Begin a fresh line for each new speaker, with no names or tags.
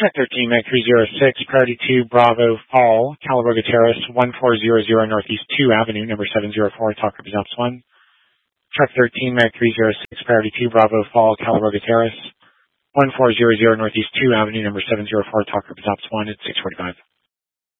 Track 13, Mac 306, priority 2, Bravo, Fall, Calaboga Terrace, 1400 Northeast 2 Avenue, number 704, Talk represents 1. Track 13, Mac 306, priority 2, Bravo, Fall, Calaboga Terrace, 1400 Northeast 2 Avenue, number 704, Talk represents 1 at 645.